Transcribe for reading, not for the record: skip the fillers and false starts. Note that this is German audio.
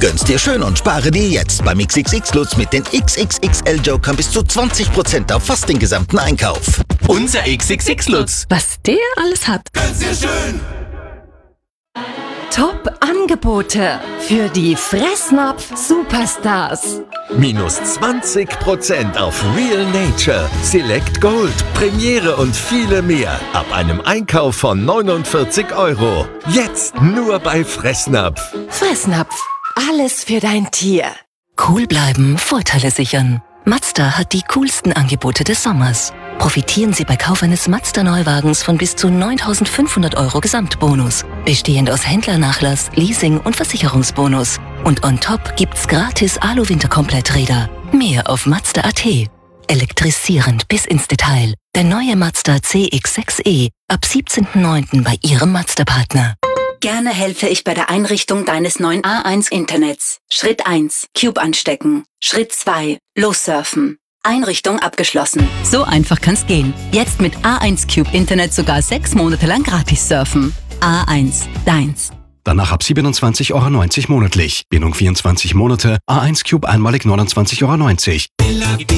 Gönn's dir schön und spare dir jetzt beim XXX Lutz mit den XXXL Jokern bis zu 20% auf fast den gesamten Einkauf. Unser XXX Lutz. Was der alles hat. Gönn's dir schön. Top-Angebote für die Fressnapf-Superstars. Minus 20% auf Real Nature, Select Gold, Premiere und viele mehr. Ab einem Einkauf von 49 €. Jetzt nur bei Fressnapf. Fressnapf. Alles für dein Tier. Cool bleiben, Vorteile sichern. Mazda hat die coolsten Angebote des Sommers. Profitieren Sie bei Kauf eines Mazda-Neuwagens von bis zu 9.500 € Gesamtbonus, bestehend aus Händlernachlass, Leasing und Versicherungsbonus. Und on top gibt's gratis Alu-Winterkompletträder. Mehr auf Mazda.at. Elektrisierend bis ins Detail. Der neue Mazda CX-6e ab 17.09. bei Ihrem Mazda-Partner. Gerne helfe ich bei der Einrichtung deines neuen A1-Internets. Schritt 1. Cube anstecken. Schritt 2. Lossurfen. Einrichtung abgeschlossen. So einfach kann's gehen. Jetzt mit A1 Cube Internet sogar 6 Monate lang gratis surfen. A1, deins. Danach ab 27,90 € monatlich. Bindung 24 Monate. A1 Cube einmalig 29,90 €.